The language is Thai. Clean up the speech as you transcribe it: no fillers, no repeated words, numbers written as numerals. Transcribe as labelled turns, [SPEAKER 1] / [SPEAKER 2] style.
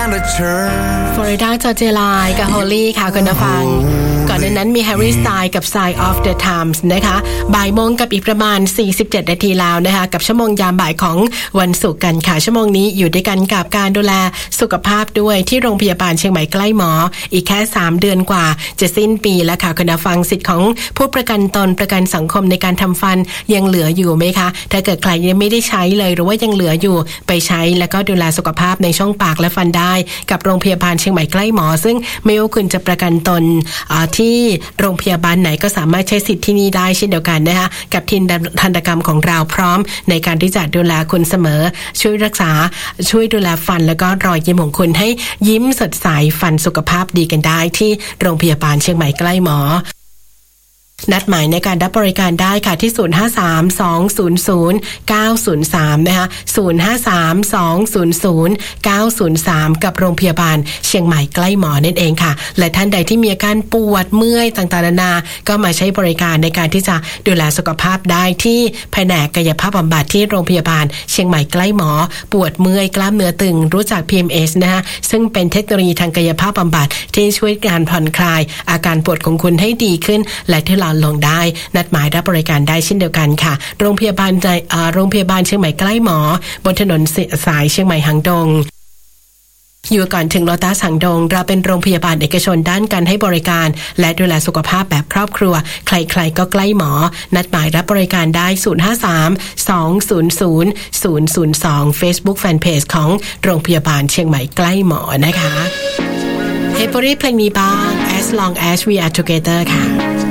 [SPEAKER 1] and a turn
[SPEAKER 2] ฟลอริดาจอร์เจียไลน์กับโฮลี่ค่ะคุณผู้ฟังก่อนหน้านั้นมีแฮร์รี่สไตล์กับ Sign of the Times นะคะบ่ายโมงกับอีกประมาณ47นาทีแล้วนะคะกับชั่วโมงยามบ่ายของวันศุกร์กันค่ะชั่วโมงนี้อยู่ด้วยกันกับการดูแลสุขภาพด้วยที่โรงพยาบาลเชียงใหม่ใกล้หมออีกแค่3เดือนกว่าจะสิ้นปีแล้วค่ะคุณผู้ฟังสิทธิ์ของผู้ประกันตนประกันสังคมในการทำฟันยังเหลืออยู่ไหมคะถ้าเกิดใครยังไม่ได้ใช้เลยหรือว่ายังเหลืออยู่ไปใช้แล้วก็ดูแลสุขภาพในช่องปากและฟันได้กับโรงพยาบาลเชียงใหม่ใกล้หมอซึ่งไม่ว่าคุณจะประกันตนที่โรงพยาบาลไหนก็สามารถใช้สิทธิ์ที่นี่ได้เช่นเดียวกันนะคะกับทีมทันตกรรมของเราพร้อมในการที่จะดูแลคุณเสมอช่วยรักษาช่วยดูแลฟันแล้วก็รอยยิ้มของคุณให้ยิ้มสดใสฟันสุขภาพดีกันได้ที่โรงพยาบาลเชียงใหม่ใกล้หมอนัดหมายในการรับบริการได้ค่ะที่053-200-903นะคะ053-200-903กับโรงพยาบาลเชียงใหม่ใกล้หมอนั่นเองค่ะและท่านใดที่มีอาการปวดเมื่อยต่างๆนานาก็มาใช้บริการในการที่จะดูแลสุขภาพได้ที่แผนกกายภาพบำบัดที่โรงพยาบาลเชียงใหม่ใกล้หมอปวดเมื่อยกล้ามเนื้อตึงรู้จัก PMS นะคะซึ่งเป็นเทคโนโลยีทางกายภาพบำบัดที่ช่วยการผ่อนคลายอาการปวดของคุณให้ดีขึ้นและทุเลาลงได้นัดหมายรับบริการได้เช่นเดียวกันค่ะโรงพยาบาลเชียงใหม่ใกล้หมอบนถนนสายเชียงใหม่หางดงอยู่ก่อนถึงโลตัสหางดงเราเป็นโรงพยาบาลเอกชนด้านการให้บริการและดูแลสุขภาพแบบครอบครัวใครๆก็ใกล้หมอนัดหมายรับบริการได้053-200-002 Facebook Fanpage ของโรงพยาบาลเชียงใหม่ใกล้หมอนะคะให้บริเพลงนี้บ้าง As Long As We Are Together ค่ะ